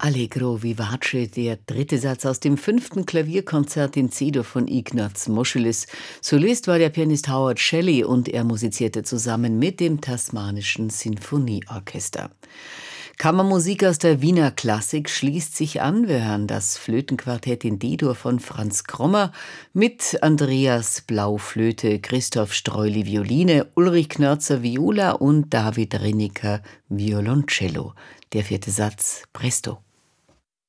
Allegro vivace, der dritte Satz aus dem 5. Klavierkonzert in C-Dur von Ignaz Moscheles. Solist war der Pianist Howard Shelley und er musizierte zusammen mit dem Tasmanischen Sinfonieorchester. Kammermusik aus der Wiener Klassik schließt sich an. Wir hören das Flötenquartett in D-Dur von Franz Krommer mit Andreas Blauflöte, Christoph Streuli Violine, Ulrich Knörzer Viola und David Rinniker Violoncello. Der vierte Satz, Presto.